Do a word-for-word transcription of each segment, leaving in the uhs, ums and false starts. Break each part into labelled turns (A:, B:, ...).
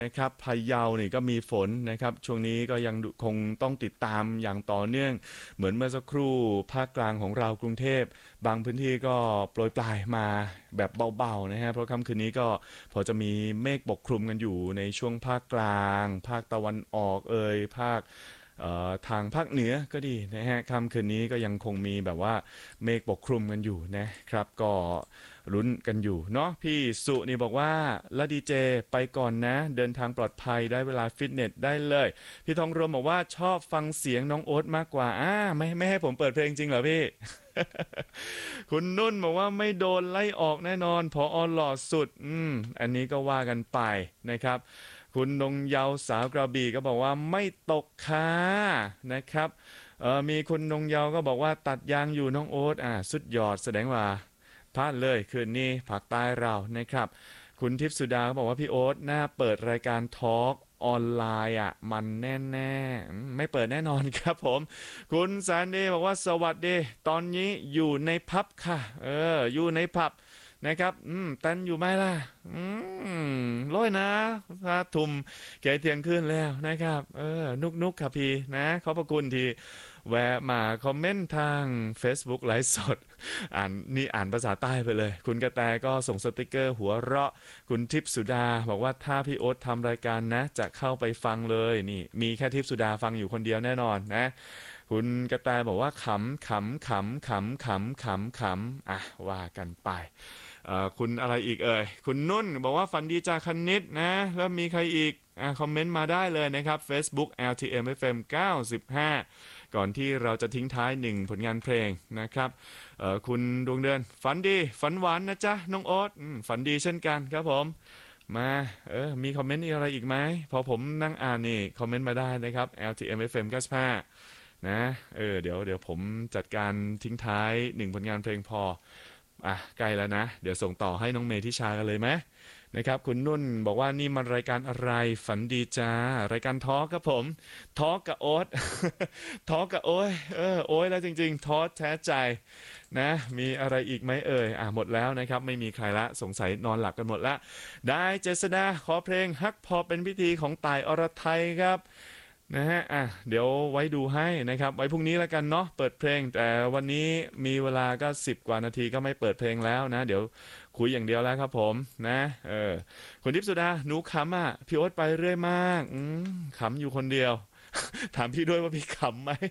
A: นะครับพะเยานี่ก็มีฝนนะครับช่วงนี้ก็ยังคงต้องติดตามอย่างต่อเนื่องเหมือนเมื่อสักครู่ภาคกลางของเรากรุงเทพบางพื้นที่ก็โปรยปลายมาแบบเบาๆนะฮะเพราะค่ำคืนนี้ก็พอจะมีเมฆปกคลุมกันอยู่ในช่วงภาคกลางภาคตะวันออกเอ่ยภาคทางภาคเหนือก็ดีนะฮะค่ำคืนนี้ก็ยังคงมีแบบว่าเมฆปกคลุมกันอยู่นะครับก็ลุ้นกันอยู่เนาะพี่สุนี่บอกว่าละดีเจไปก่อนนะเดินทางปลอดภัยได้เวลาฟิตเนสได้เลยพี่ทองรวมบอกว่าชอบฟังเสียงน้องโอ๊ตมากกว่าอ่าไม่ไม่ให้ผมเปิดเพลงจริงเหรอพี่ คุณนุ่นบอกว่าไม่โดนไล่ออกแน่นอนพออหล่อสุดอืมอันนี้ก็ว่ากันไปนะครับคุณนงเยาสาวกระบี่ก็บอกว่าไม่ตกค่ะนะครับเออมีคุณนงเยาก็บอกว่าตัดยางอยู่น้องโอ๊ตอ่าสุดยอดแสดงว่าพลาดเลยคืนนี้ภาคใต้เรานะครับคุณทิพย์สุดาก็บอกว่าพี่โอ๊ตน่าเปิดรายการทอล์กออนไลน์อ่ะมันแน่ๆไม่เปิดแน่นอนครับผมคุณแซนดี้บอกว่าสวัสดีตอนนี้อยู่ในพับค่ะเอออยู่ในพับนะครับอืมเต้นอยู่ไหมล่ะอืมร้อยนะถ้าทุ่มแกเที่ยงคืนแล้วนะครับเออนุกนุกครับพี่นะขอบพระคุณที่แวะมาคอมเมนต์ทาง Facebook ไลฟ์สดอ่านนี่อ่านภาษาใต้ไปเลยคุณกระแตก็ส่งสติกเกอร์หัวเราะคุณทิพย์สุดาบอกว่าถ้าพี่โอ๊ตทำรายการนะจะเข้าไปฟังเลยนี่มีแค่ทิพย์สุดาฟังอยู่คนเดียวแน่นอนนะคุณกระแตบอกว่าขำขำขำขำขำขำขำอ่ะว่ากันไปคุณอะไรอีกเอ่ยคุณนุ่นบอกว่าฝันดีจากคณิตนะแล้วมีใครอีกอคอมเมนต์มาได้เลยนะครับ Facebook แอล ที เอ็ม เอฟ เอ็ม เก้าสิบห้าก่อนที่เราจะทิ้งท้ายหนึ่งผลงานเพลงนะครับคุณดวงเดือนฝันดีฝันหวานนะจ๊ะน้องโอ๊ตฝันดีเช่นกันครับผมมาเออมีคอมเมนต์อะไรอีกไหมพอผมนั่งอ่านนี่คอมเมนต์มาได้นะครับ แอล ที เอ็ม เอฟ เอ็ม เก้าสิบห้านะเออเดี๋ยวเดี๋ยวผมจัดการทิ้งท้ายหนึ่งผลงานเพลงพออ่ะใกล้แล้วนะเดี๋ยวส่งต่อให้น้องเมย์ทิชากันเลยไหมนะครับคุณนุ่นบอกว่านี่มันรายการอะไรฝันดีจ้ารายการทอล์กครับผมทอล์กกับโอ๊ต ทอล์กกับโอ้ยเออโอ้ยแล้วจริงๆทอแท้ใจนะมีอะไรอีกไหมเอ่ยอ่ะหมดแล้วนะครับไม่มีใครละสงสัยนอนหลับกันหมดละได้เจษดาขอเพลงฮักพอเป็นพิธีของต่ายอรไทยครับนะฮะอ่ะเดี๋ยวไว้ดูให้นะครับไว้พรุ่งนี้แล้วกันเนาะเปิดเพลงแต่วันนี้มีเวลาก็สิบกว่านาทีก็ไม่เปิดเพลงแล้วนะเดี๋ยวคุยอย่างเดียวแล้วครับผมนะเออคุณทิพย์สุดาหนูขำอ่ะพี่โอ๊ตไปเรื่อยมากอืมขำอยู่คนเดียวถามพี่ด้วยว่าพี่ขำไหม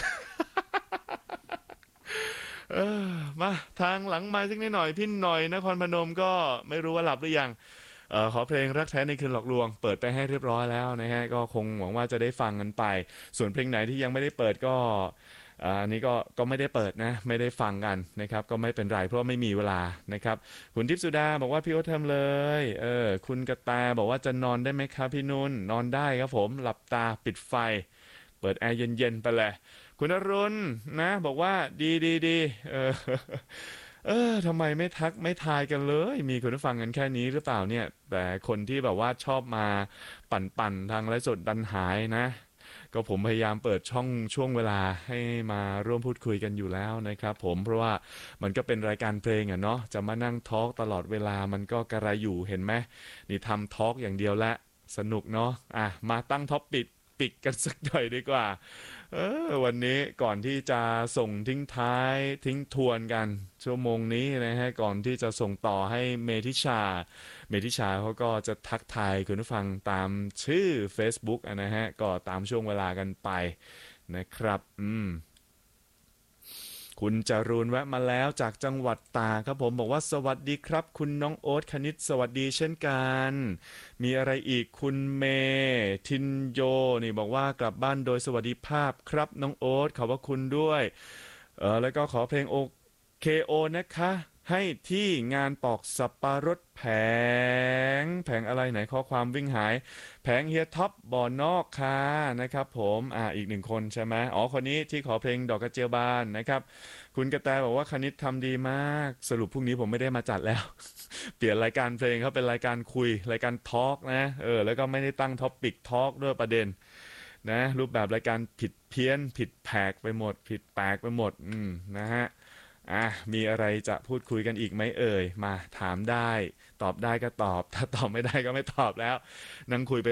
A: เออมาทางหลังมาสักนิดหน่อยพี่หน่อยนครพนมก็ไม่รู้ว่าหลับหรือยังเออขอเพลงรักแท้ในคืนหลอกลวงเปิดไปให้เรียบร้อยแล้วนะฮะก็คงหวังว่าจะได้ฟังกันไปส่วนเพลงไหนที่ยังไม่ได้เปิดก็อันนี้ก็ก็ไม่ได้เปิดนะไม่ได้ฟังกันนะครับก็ไม่เป็นไรเพราะไม่มีเวลานะครับคุณทิพย์สุดาบอกว่าพี่โอ๊ตทำเลยเออคุณกระแตบอกว่าจะนอนได้ไหมครับพี่นุ่นนอนได้ครับผมหลับตาปิดไฟเปิดแอร์เย็นๆไปเลยคุณอรุณนะบอกว่าดีดีดีเออเออทำไมไม่ทักไม่ทายกันเลยมีคนฟังกันแค่นี้หรือเปล่าเนี่ยแต่คนที่แบบว่าชอบมาปั่นๆทางไลฟ์สดดันหายนะก็ผมพยายามเปิดช่องช่วงเวลาให้มาร่วมพูดคุยกันอยู่แล้วนะครับผมเพราะว่ามันก็เป็นรายการเพลงอะเนาะจะมานั่งทอล์กตลอดเวลามันก็กระไรอยู่เห็นไหมนี่ทำทอล์กอย่างเดียวละสนุกเนาะอ่ะมาตั้งท็อปปิดปิดกันสักหน่อยดีกว่าเออวันนี้ก่อนที่จะส่งทิ้งท้ายทิ้งทวนกันชั่วโมงนี้นะฮะก่อนที่จะส่งต่อให้เมทิชาเมทิชาเขาก็จะทักทายคุณผู้ฟังตามชื่อ Facebook อะนะฮะก็ตามช่วงเวลากันไปนะครับอืมคุณจารูนแวะมาแล้วจากจังหวัดตากครับผมบอกว่าสวัสดีครับคุณน้องโอ๊ตคณิตสวัสดีเช่นกันมีอะไรอีกคุณเมทินโยนี่บอกว่ากลับบ้านโดยสวัสดิภาพครับน้องโอ๊ตขอบพระคุณด้วยเออแล้วก็ขอเพลงโอเคโอนะคะให้ที่งานปอกสับปะรดแผงแผงอะไรไหนข้อความวิ่งหายแผงเฮียท็อปบ่อนอกค่ะนะครับผมอ่าอีกหนึ่งคนใช่ไหมอ๋อคนนี้ที่ขอเพลงดอกกระเจียวบานนะครับคุณกระแตบอกว่าคณิตทำดีมากสรุปพรุ่งนี้ผมไม่ได้มาจัดแล้วเปลี่ยนรายการเพลงเขาเป็นรายการคุยรายการทอล์กนะเออแล้วก็ไม่ได้ตั้งท็อปปิกทอล์กด้วยประเด็นนะรูปแบบรายการผิดเพี้ยนผิดแผกไปหมดผิดแปลกไปหมดอืมนะฮะอ่ะมีอะไรจะพูดคุยกันอีกไหมเอ่ยมาถามได้ตอบได้ก็ตอบถ้าตอบไม่ได้ก็ไม่ตอบแล้วนั่งคุยไป